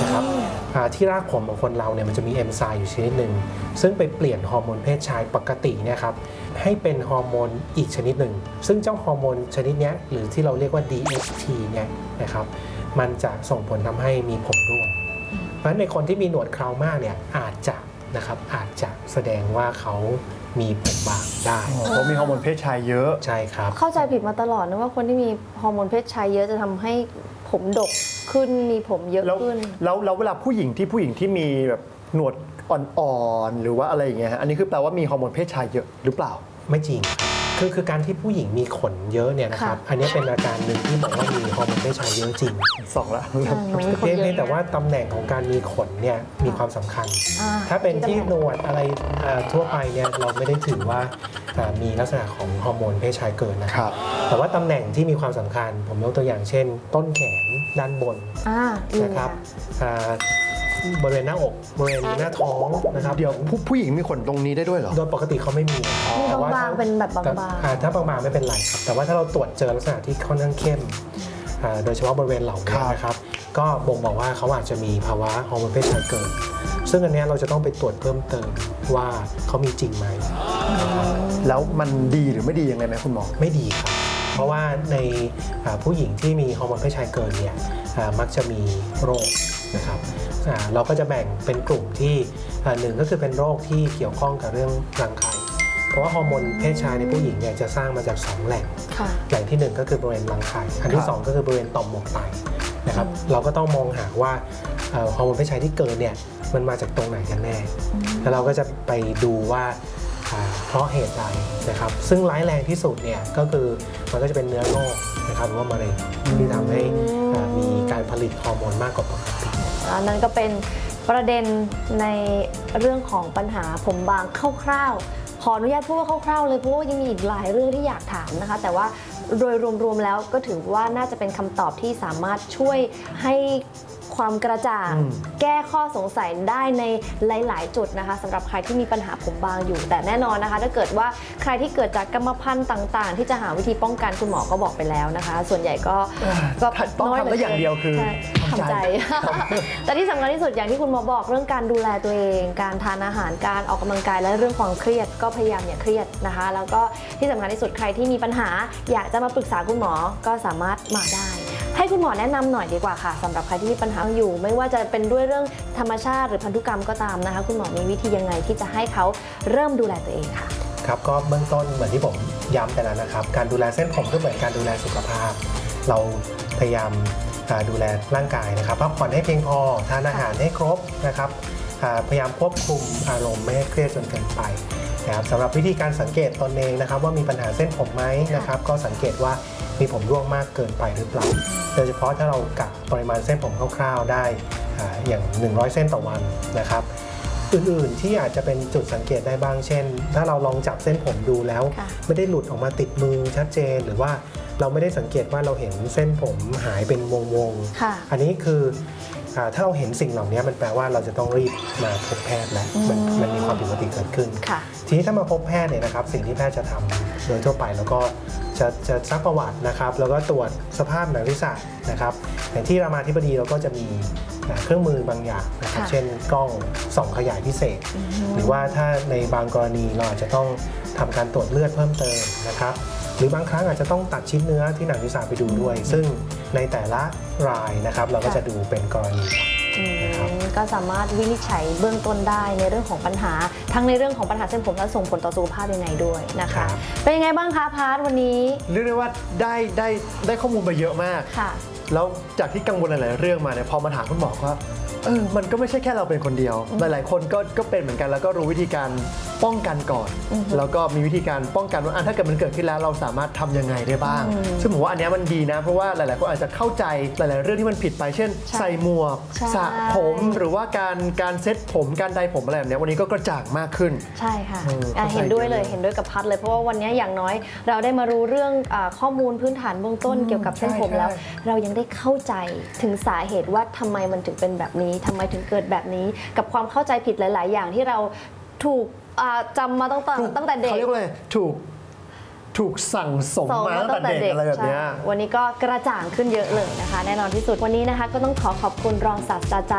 นะครับที่รากผมของคนเราเนี่ยมันจะมีเอนไซม์อยู่ชนิดหนึ่งซึ่งไปเปลี่ยนฮอร์โมนเพศชายปกติเนี่ยครับให้เป็นฮอร์โมนอีกชนิดหนึ่งซึ่งเจ้าฮอร์โมนชนิดนี้หรือที่เราเรียกว่า DHT เนี่ยนะครับมันจะส่งผลทำให้มีผมร่วงเพราะฉะนั้นในคนที่มีหนวดเคราวมากเนี่ยอาจจะแสดงว่าเขามีผมบางได้เพราะมีฮอร์โมนเพศชายเยอะใช่ครับเข้าใจผิดมาตลอดนะว่าคนที่มีฮอร์โมนเพศชายเยอะจะทำให้ผมดกขึ้นมีผมเยอะขึ้นแล้วเวลาผู้หญิงที่มีแบบหนวดอ่อนๆหรือว่าอะไรอย่างเงี้ยอันนี้คือแปลว่ามีฮอร์โมนเพศชายเยอะหรือเปล่าไม่จริงคือการที่ผู้หญิงมีขนเยอะเนี่ยนะครับอันนี้เป็นอาการหนึ่งที่บอกว่ามีฮอร์โมนเพศชายเยอะจริง 2ละเพียงแต่ว่าตำแหน่งของการมีขนเนี่ยมีความสำคัญถ้าเป็นที่หนวดอะไรทั่วไปเนี่ยเราไม่ได้ถือว่ามีลักษณะของฮอร์โมนเพศชายเกินนะครับแต่ว่าตำแหน่งที่มีความสำคัญผมยกตัวอย่างเช่นต้นแขนด้านบนนะครับบริเวณหน้าอกบริเวณหน้าท้องนะครับเดี๋ยวผู้หญิงมีขนตรงนี้ได้ด้วยเหรอโดยปกติเขาไม่มีแต่ว่าบางเป็นแบบบางถ้าบางๆไม่เป็นไรครับแต่ว่าถ้าเราตรวจเจอลักษณะที่ค่อนข้างเข้มโดยเฉพาะบริเวณเหล่านี้นะครับก็บ่งบอกว่าเขาอาจจะมีภาวะฮอร์โมนเพศชายเกินซึ่งอันนี้เราจะต้องไปตรวจเพิ่มเติมว่าเขามีจริงไหมแล้วมันดีหรือไม่ดียังไงไหมคุณหมอไม่ดีครับเพราะว่าในผู้หญิงที่มีฮอร์โมนเพศชายเกินเนี่ยมักจะมีโรคนะครับเราก็จะแบ่งเป็นกลุ่มที่หนึ่งก็คือเป็นโรคที่เกี่ยวข้องกับเรื่องรังไข่เพราะว่าฮอร์โมนเพศชายในผู้หญิงเนี่ยจะสร้างมาจาก2แหล่งแหล่งที่1ก็คือบริเวณรังไข่อันที่2ก็คือบริเวณต่อมหมวกไตนะครับเราก็ต้องมองหาว่าฮอร์โมนเพศชายที่เกินเนี่ยมันมาจากตรงไหนกันแน่แล้วเราก็จะไปดูว่าเพราะเหตุใดนะครับซึ่งร้ายแรงที่สุดเนี่ยก็คือมันก็จะเป็นเนื้อโรคนะครับหรือว่ามะเร็งที่ทำให้มีการผลิตฮอร์โมนมากกว่าปกตินั่นก็เป็นประเด็นในเรื่องของปัญหาผมบางคร่าวๆขออนุญาตพูดว่าคร่าวๆเลยเพราะว่ายังมีอีกหลายเรื่องที่อยากถามนะคะแต่ว่าโดยรวมๆแล้วก็ถือว่าน่าจะเป็นคำตอบที่สามารถช่วยให้ความกระจ่างแก้ข้อสงสัยได้ในหลายๆจุดนะคะสำหรับใครที่มีปัญหาผมบางอยู่แต่แน่นอนนะคะถ้าเกิดว่าใครที่เกิดจากกรรมพันธุ์ต่างๆที่จะหาวิธีป้องกันคุณหมอก็บอกไปแล้วนะคะส่วนใหญ่ก็ต้องทำได้อย่างเดียวคือทำใจแต่ที่สำคัญที่สุดอย่างที่คุณหมอบอกเรื่องการดูแลตัวเองการทานอาหารการออกกำลังกายและเรื่องความเครียดก็พยายามอย่าเครียดนะคะแล้วก็ที่สำคัญที่สุดใครที่มีปัญหาอยากจะมาปรึกษาคุณหมอก็สามารถมาได้ให้คุณหมอแนะนำหน่อยดีกว่าค่ะสำหรับใครที่มีปัญหาอยู่ไม่ว่าจะเป็นด้วยเรื่องธรรมชาติหรือพันธุกรรมก็ตามนะคะคุณหมอมีวิธียังไงที่จะให้เขาเริ่มดูแลตัวเองค่ะครับก็เบื้องต้นเหมือนที่ผมย้ำไปแล้วนะครับการดูแลเส้นผมก็เหมือนการดูแลสุขภาพเราพยายามดูแลร่างกายนะครับพักผ่อนให้เพียงพอทานอาหารให้ครบนะครับพยายามควบคุมอารมณ์ไม่ให้เครียดจนเกินไปนะครับสำหรับวิธีการสังเกตตนเองนะครับว่ามีปัญหาเส้นผมไหมนะครับก็สังเกตว่ามีผมร่วงมากเกินไปหรือเปล่าโดยเฉพาะถ้าเรากะปริมาณเส้นผมคร่าวๆได้อย่าง100เส้นต่อวันนะครับอื่นๆที่อาจจะเป็นจุดสังเกตได้บ้างเช่นถ้าเราลองจับเส้นผมดูแล้วไม่ได้หลุดออกมาติดมือชัดเจนหรือว่าเราไม่ได้สังเกตว่าเราเห็นเส้นผมหายเป็นวงๆอันนี้คือถ้าเราเห็นสิ่งเหล่านี้มันแปลว่าเราจะต้องรีบมาพบแพทย์แล้วมันมีความผิดปกติเกิดขึ้นทีนี้ถ้ามาพบแพทย์เนี่ยนะครับสิ่งที่แพทย์จะทำโดยทั่วไปแล้วก็จะซักประวัตินะครับแล้วก็ตรวจสภาพหนังศีรษะนะครับอย่างที่รามาธิบดีเราก็จะมีเครื่องมือบางอย่างนะครับเช่นกล้องส่องขยายพิเศษหรือว่าถ้าในบางกรณีเราอาจจะต้องทำการตรวจเลือดเพิ่มเติมนะครับหรือบางครั้งอาจจะต้องตัดชิ้นเนื้อที่หนังศีรษะไปดูด้วยซึ่งในแต่ละรายนะครับเราก็จะดูเป็นกรณีก็สามารถวินิจฉัยเบื้องต้นได้ในเรื่องของปัญหาทั้งในเรื่องของปัญหาเส้นผมและส่งผลต่อสุขภาพยังไงด้วยนะคะเป็นยังไงบ้างคะพาร์ทวันนี้เรียกได้ว่าได้ข้อมูลไปเยอะมากแล้วจากที่กังวลหลายๆเรื่องมาเนี่ยพอมาถามคุณหมอก็มันก็ไม่ใช่แค่เราเป็นคนเดียวหลายๆคนก็เป็นเหมือนกันแล้วก็รู้วิธีการป้องกันก่อนแล้วก็มีวิธีการป้องกันว่าถ้าเกิดมันเกิดขึ้นแล้วเราสามารถทำยังไงได้บ้างซึ่งผมว่าอันนี้มันดีนะเพราะว่าหลายๆคนอาจจะเข้าใจหลายๆเรื่องที่มันผิดไปเช่นใส่หมวกสระผมหรือว่าการเซ็ตผมการไดผมอะไรแบบนี้วันนี้ก็กระจ่างมากขึ้นใช่ค่ะเห็นด้วยเลยเห็นด้วยกับพัดเลยเพราะว่าวันนี้อย่างน้อยเราได้มารู้เรื่องข้อมูลพื้นฐานเบื้องต้นเกี่ยวกับเส้นผมแล้วเรายังได้เข้าใจถึงสาเหตุว่าทำไมมันถึงเป็นแบบนี้ทำไมถึงเกิดแบบนี้กับความเข้าใจผิดหลายๆอย่างที่เราถูกจำมาตั้งแต่เด็กเขาเรียกว่าอะไรถูกสั่งสมมาตั้งแต่เด็กอะไรแบบนี้วันนี้ก็กระจ่างขึ้นเยอะเลยนะคะแน่นอนที่สุดวันนี้นะคะก็ต้องขอบคุณรองศาสตราจารย์